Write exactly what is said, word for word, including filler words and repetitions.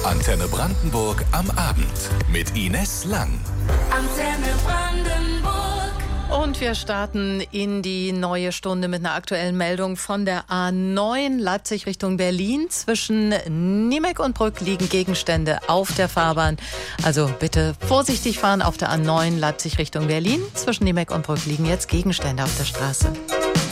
Antenne Brandenburg am Abend mit Ines Lang. Antenne Brandenburg. Und wir starten in die neue Stunde mit einer aktuellen Meldung von der A neun Leipzig Richtung Berlin. Zwischen Niemek und Brück liegen Gegenstände auf der Fahrbahn. Also bitte vorsichtig fahren auf der A neun Leipzig Richtung Berlin. Zwischen Niemek und Brück liegen jetzt Gegenstände auf der Straße.